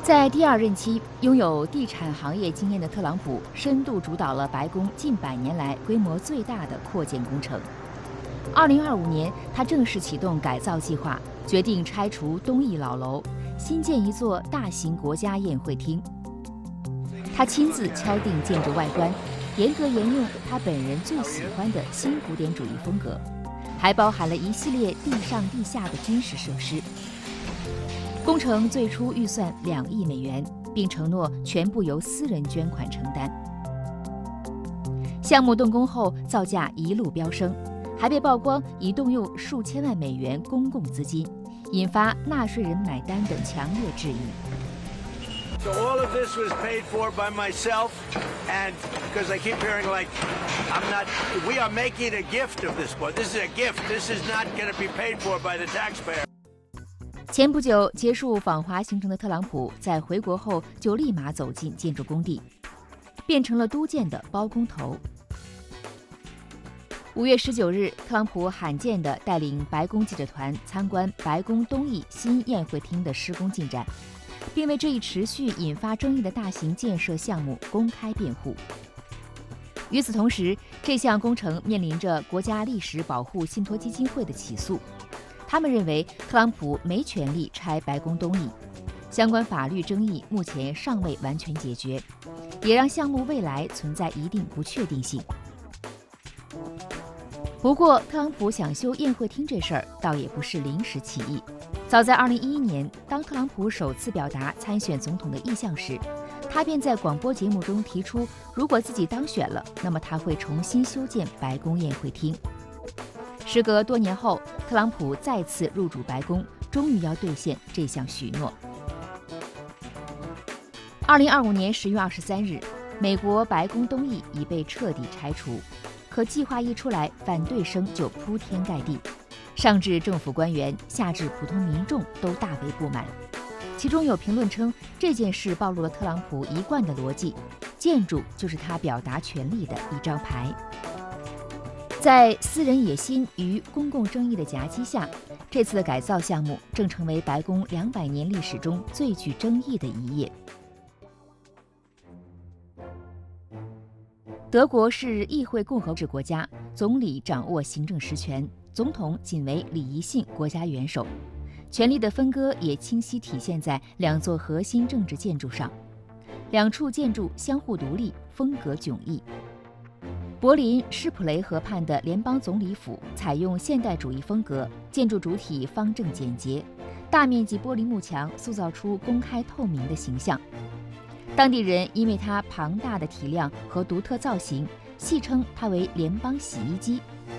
在第二任期，拥有地产行业经验的特朗普深度主导了白宫近100年来规模最大的扩建工程。2025年，他正式启动改造计划，决定拆除东翼老楼，新建一座大型国家宴会厅。他亲自敲定建筑外观，严格沿用他本人最喜欢的新古典主义风格，还包含了一系列地上地下的军事设施。工程最初预算2亿美元，并承诺全部由私人捐款承担。项目动工后，造价一路飙升，还被曝光已动用数千万美元公共资金，引发纳税人买单等强烈质疑。 So all of this was paid for by myself, and because I keep hearing like, we are making a gift of this. Well, this is a gift. This is not going to be paid for by the taxpayer. 前不久结束访华行程的特朗普，在回国后就立马走进建筑工地，变成了都建的包工头。5月19日，特朗普罕见地带领白宫记者团参观白宫东翼新宴会厅的施工进展，并为这一持续引发争议的大型建设项目公开辩护。与此同时，这项工程面临着国家历史保护信托基金会的起诉。他们认为特朗普没权利拆白宫东翼，相关法律争议目前尚未完全解决，也让项目未来存在一定不确定性。不过，特朗普想修宴会厅这事儿倒也不是临时起意。早在2011年，当特朗普首次表达参选总统的意向时，他便在广播节目中提出，如果自己当选了，那么他会重新修建白宫宴会厅。时隔多年后，特朗普再次入主白宫，终于要兑现这项许诺。2025年10月23日，美国白宫东翼已被彻底拆除，可计划一出来，反对声就铺天盖地，上至政府官员，下至普通民众都大为不满。其中有评论称，这件事暴露了特朗普一贯的逻辑：建筑就是他表达权力的一张牌。在私人野心与公共争议的夹击下，这次的改造项目正成为白宫200年历史中最具争议的一页。德国是议会共和制国家，总理掌握行政实权，总统仅为礼仪性国家元首，权力的分割也清晰体现在2座核心政治建筑上。2处建筑相互独立，风格迥异。柏林施普雷河畔的联邦总理府采用现代主义风格，建筑主体方正简洁，大面积玻璃幕墙塑造出公开透明的形象。当地人因为它庞大的体量和独特造型，戏称它为联邦洗衣机。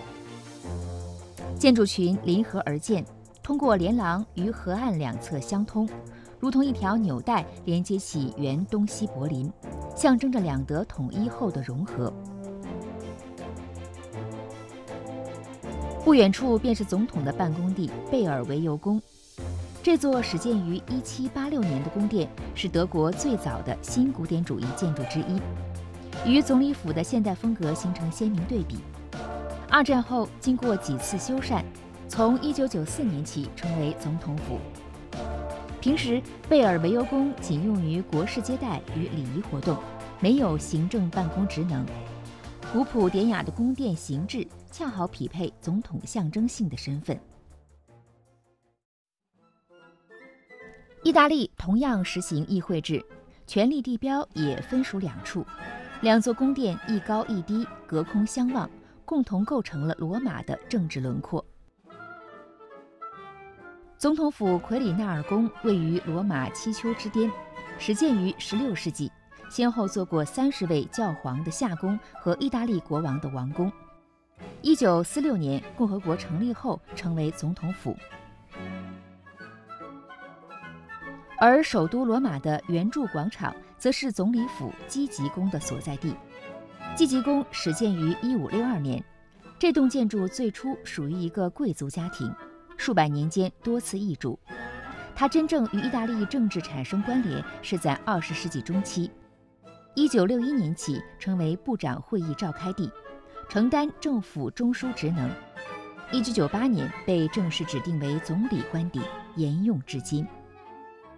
建筑群临河而建，通过连廊与河岸2侧相通，如同一条纽带连接起原东西柏林，象征着2德统一后的融合。不远处便是总统的办公地贝尔维尤宫。这座始建于1786年的宫殿是德国最早的新古典主义建筑之一，与总理府的现代风格形成鲜明对比。2战后经过几次修缮，从1994年起成为总统府。平时贝尔维尤宫仅用于国事接待与礼仪活动，没有行政办公职能。古朴典雅的宫殿形制恰好匹配总统象征性的身份。意大利同样实行议会制，权力地标也分属2处，2座宫殿一高一低，隔空相望，共同构成了罗马的政治轮廓。总统府奎里纳尔宫位于罗马七丘之巅，始建于16世纪，先后做过30位教皇的夏宫和意大利国王的王宫。1946年共和国成立后成为总统府。而首都罗马的圆柱广场则是总理府基吉宫的所在地。基吉宫始建于1562年，这栋建筑最初属于一个贵族家庭，数百年间多次易主。它真正与意大利政治产生关联是在20世纪中期。1961年起成为部长会议召开地，承担政府中枢职能。1998年被正式指定为总理官邸，沿用至今。